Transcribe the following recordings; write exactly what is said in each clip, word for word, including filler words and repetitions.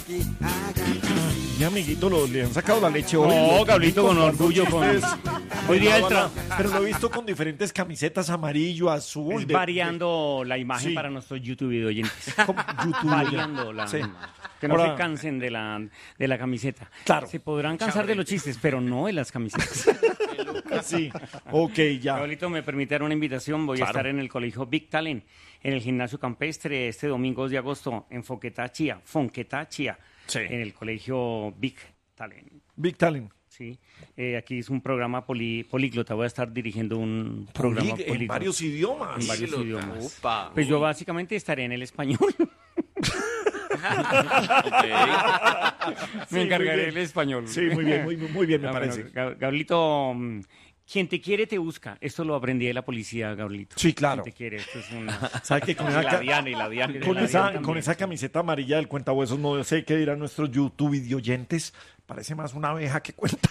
Y amiguito, lo, le han sacado la leche hoy. No, Gablito, con orgullo. Con... Hoy día el tra... Pero lo he visto con diferentes camisetas, amarillo, azul. Es de, variando de... la imagen sí. para nuestros YouTube oyentes. YouTube variando la... Sí. Que no Ahora... se cansen de la, de la camiseta. Claro. Se podrán cansar de los chistes, pero no de las camisetas. Sí, ok, ya. Gablito, me permite dar una invitación. Voy claro. a estar en el colegio Big Talent, en el gimnasio campestre, este domingo dos de agosto, en Fonquetá, Chía. Fonquetá, Chía. Sí. En el colegio Big Talent. Big Talent. Sí, eh, aquí es un programa poli, políglota, voy a estar dirigiendo un programa Poli, políglota. En varios idiomas. En varios Políglota. idiomas. Upa, pues uy. yo básicamente estaré en el español. Okay. Me Sí, encargaré del español. Sí, muy bien, muy, muy bien me Ah, parece. Bueno, Gablito, quien te quiere te busca. Esto lo aprendí de la policía, Gablito. Sí, claro. Quien te quiere, esto es una... ¿Sabe que con Y esa, la ca- Diana y la Diana. con la esa, Diana con esa camiseta amarilla del cuentahuesos, no sé qué dirán nuestros YouTube videoyentes? Parece más una abeja que cuenta.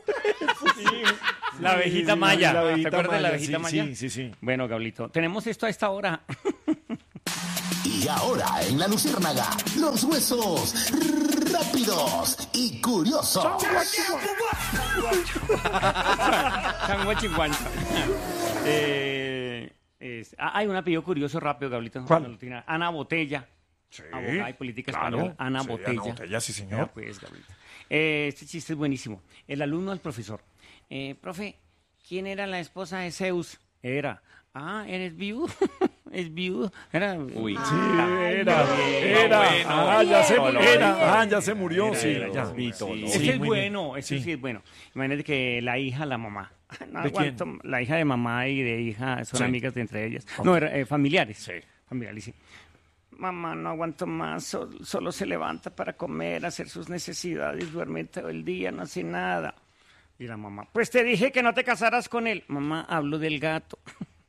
La abejita maya. La abejita ¿Te acuerdas de la maya, abejita sí, maya? Sí, sí, sí. Bueno, Gablito, tenemos esto a esta hora. Y ahora en La Luciérnaga, los huesos rápidos y curiosos. Changuachiguancha. eh, es- ah, hay un apellido curioso rápido, Gablito. ¿Cuál? No lo tiene. Ana Botella. Sí, Abogada y política claro. española. Ana Sí, Botella. Ana Botella, sí, señor. Ya, pues, Gablito. Eh, este chiste es buenísimo. El alumno al profesor. Eh, profe, ¿quién era la esposa de Zeus? Era. Ah, ¿eres viudo? ¿Es viudo? Era. Uy. Sí, Ay, era, bien. era, Bueno, ah, ya se, bien. era, ah, ya se murió, Era, sí, era, ya. sí, sí. Ese Sí, es muy bueno, bien. ese sí. Sí. es bueno. Imagínate que la hija, la mamá. No ¿De quién? aguanto, la hija de mamá y de hija son Sí. amigas de entre ellas. No, era, eh, familiares. Sí. Familiares, sí. Mamá, no aguanto más, sol- solo se levanta para comer, hacer sus necesidades, duerme todo el día, no hace nada. Y la mamá, pues te dije que no te casaras con él. Mamá, hablo del gato.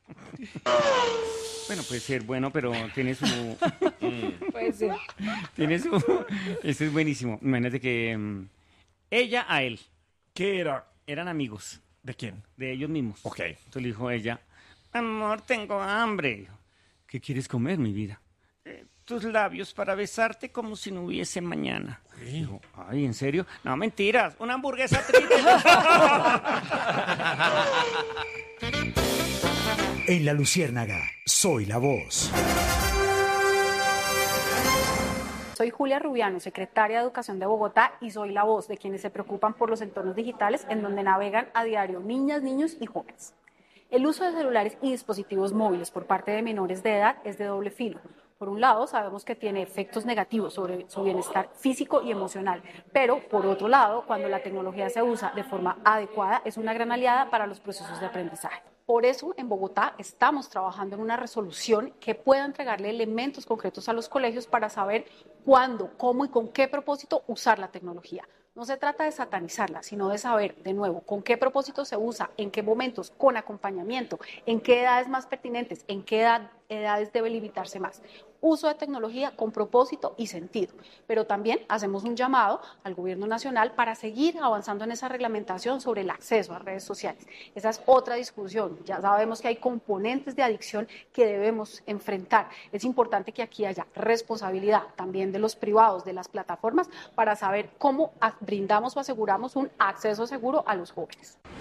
Bueno, puede ser bueno, pero tiene su... Puede ser. tiene su... Este es buenísimo. Imagínate que mm, ella a él ¿Qué era? eran amigos ¿De quién? de ellos mismos. Ok. Entonces le dijo ella, amor, tengo hambre. Dijo, ¿qué quieres comer, mi vida? "Eh, tus labios para besarte como si no hubiese mañana. Dijo, ay, ¿en serio? No, mentiras, una hamburguesa triple. En La Luciérnaga, soy la voz. Soy Julia Rubiano, secretaria de Educación de Bogotá, y soy la voz de quienes se preocupan por los entornos digitales en donde navegan a diario niñas, niños y jóvenes. El uso de celulares y dispositivos móviles por parte de menores de edad es de doble filo. Por un lado, sabemos que tiene efectos negativos sobre su bienestar físico y emocional, pero por otro lado, cuando la tecnología se usa de forma adecuada, es una gran aliada para los procesos de aprendizaje. Por eso, en Bogotá estamos trabajando en una resolución que pueda entregarle elementos concretos a los colegios para saber cuándo, cómo y con qué propósito usar la tecnología. No se trata de satanizarla, sino de saber, de nuevo, con qué propósito se usa, en qué momentos, con acompañamiento, en qué edades más pertinentes, en qué edad, edades debe limitarse más. Uso de tecnología con propósito y sentido. Pero también hacemos un llamado al Gobierno Nacional para seguir avanzando en esa reglamentación sobre el acceso a redes sociales. Esa es otra discusión. Ya sabemos que hay componentes de adicción que debemos enfrentar. Es importante que aquí haya responsabilidad también de los privados, de las plataformas, para saber cómo brindamos o aseguramos un acceso seguro a los jóvenes.